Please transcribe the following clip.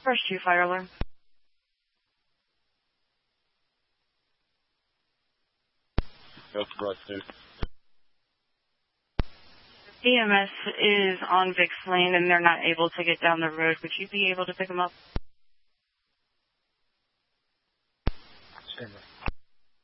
First 2 fire alarm. Go for Broad 2. EMS is on Vic's Lane and they're not able to get down the road. Would you be able to pick them up? Stand by.